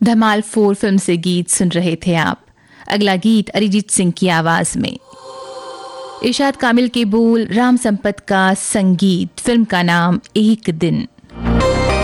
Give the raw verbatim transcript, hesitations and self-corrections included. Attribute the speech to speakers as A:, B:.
A: धमाल four film से गीत सुन रहे थे आप। अगला गीत अरिजीत सिंह की आवाज में, इरशाद कामिल के बोल, राम संपत का संगीत, फिल्म का नाम एक दिन।